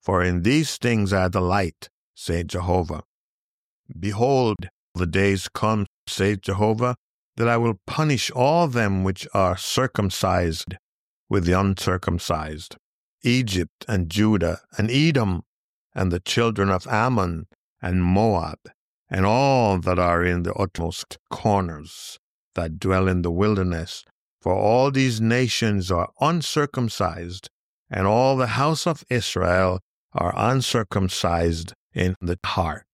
For in these things I delight, saith Jehovah. Behold, the days come, saith Jehovah, that I will punish all them which are circumcised with the uncircumcised, Egypt and Judah and Edom, and the children of Ammon and Moab, and all that are in the utmost corners, that dwell in the wilderness. For all these nations are uncircumcised, and all the house of Israel are uncircumcised in the heart.